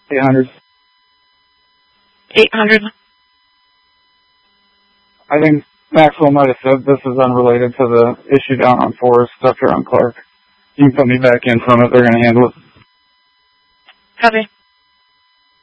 800. 800. I think Maxwell might have said this is unrelated to the issue down on Forest Dr. on Clark. You can put me back in from it. They're going to handle it. Copy.